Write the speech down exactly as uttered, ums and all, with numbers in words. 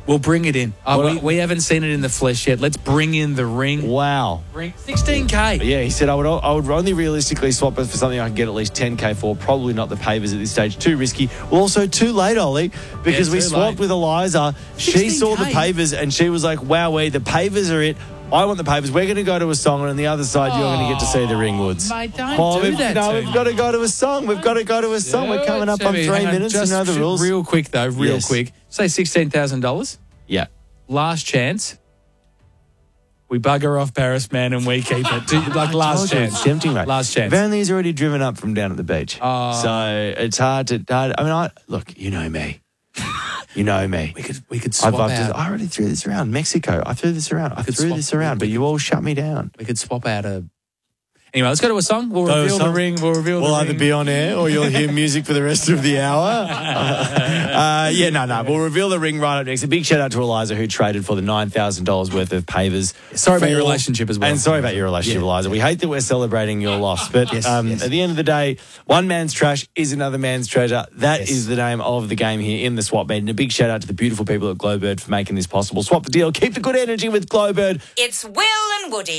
We'll bring it in. Uh, Well, we, we haven't seen it in the flesh yet. Let's bring in the ring. Wow. Ring sixteen K. Yeah, he said, I would I would only realistically swap it for something I can get at least ten K for. Probably not the pavers at this stage. Too risky. Well, also too late, Ollie, because Yeah, we too swapped late. with Eliza. She saw the sixteen K. pavers and she was like, wowee, the pavers are it. I want the pavers. We're going to go to a song, and on the other side, you're going to get to see the Ringwoods. Mate, don't oh, do we've, that No, to we've me. got to go to a song. We've got to go to a song. We're coming up on Jamie, three hang on, minutes. You just know the rules. Real quick, though, real Yes. quick. Say sixteen thousand dollars. Yeah. Last chance. We bugger off Paris, man, and we keep it. Do- like last Told you, chance. It's tempting, mate. Last chance. Vanley's already driven up from down at the beach. Oh. So it's hard to... Hard, I mean, I look, you know me. You know me. We could we could swap I've, I've out. just, I already threw this around. Mexico. I threw this around. I could threw swap- this around, but you all shut me down. We could swap out a. Anyway, let's go to a song. We'll Go to a reveal the song. ring. We'll reveal We'll the either ring. be on air or you'll hear music for the rest of the hour. uh, yeah, no, no. We'll reveal the ring right up next. A big shout out to Eliza who traded for the nine thousand dollars worth of pavers. Sorry about for- your relationship as well. And sorry about your relationship, Yeah. Eliza. We hate that we're celebrating your loss. But Yes, um, yes. at the end of the day, one man's trash is another man's treasure. That Yes. is the name of the game here in the Swap Meet. And a big shout out to the beautiful people at Glowbird for making this possible. Swap the deal. Keep the good energy with Glowbird. It's Will and Woody.